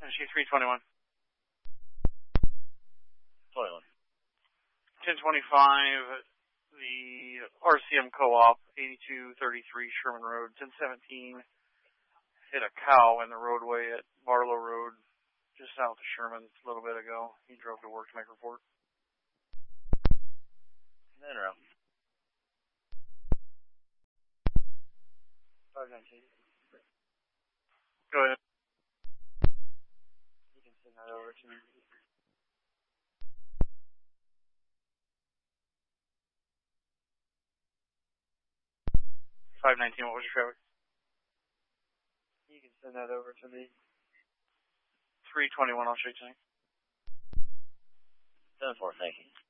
NSG 321. 21. 1025, the RCM Co-op, 8233 Sherman Road, 1017, hit a cow in the roadway at Barlow Road, just south of Sherman a little bit ago. He drove to work to make a report. Then around. 519. Go ahead. You can send that over to me. 519, what was your traffic? You can send that over to me. 321, I'll show you tonight. 10-4, thank you.